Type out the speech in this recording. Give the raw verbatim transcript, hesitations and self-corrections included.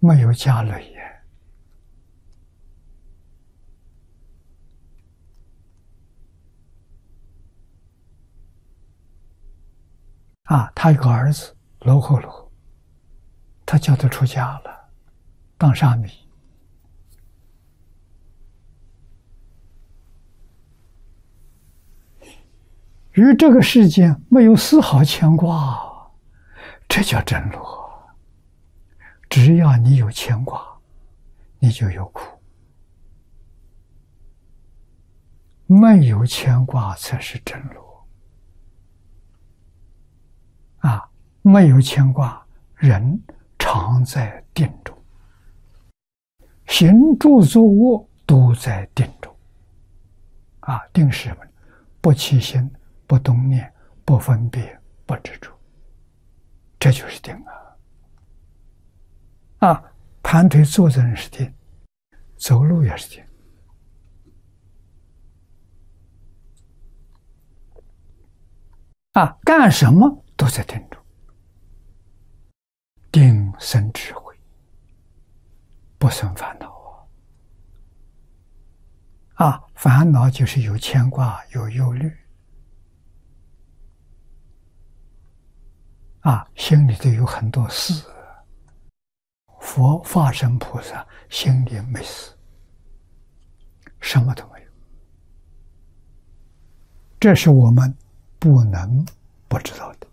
没有家累也。啊，他有个儿子罗睺罗，他叫他出家了，当沙弥。与这个世界没有丝毫牵挂，这叫真罗。只要你有牵挂，你就有苦；没有牵挂才是真罗。啊，没有牵挂，人常在定中，行住坐卧都在定中。啊，定是什么？不起心，不动念，不分别，不执着，这就是定啊！啊，盘腿坐着人是定，走路也是定。啊，干什么都在定中，定生智慧，不生烦恼啊！啊，烦恼就是有牵挂，有忧虑。啊，心里头有很多事，佛化身菩萨心里没事，什么都没有。这是我们不能不知道的。